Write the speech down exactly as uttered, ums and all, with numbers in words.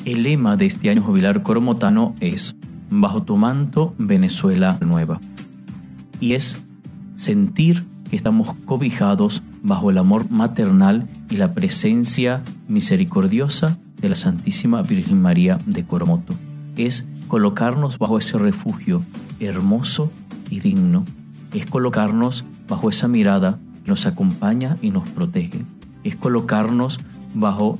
El lema de este año jubilar coromotano es Bajo tu manto, Venezuela nueva. Y es sentir que estamos cobijados bajo el amor maternal y la presencia misericordiosa de la Santísima Virgen María de Coromoto. Es colocarnos bajo ese refugio hermoso y digno. Es colocarnos bajo esa mirada que nos acompaña y nos protege. Es colocarnos bajo